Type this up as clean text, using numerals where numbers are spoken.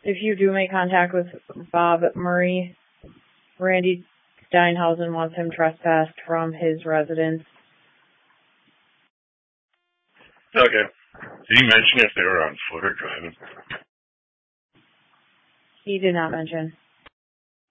If you do make contact with Bob Murray, Randy Steinhausen wants him trespassed from his residence. Okay. Did he mention if they were on foot or driving? He did not mention.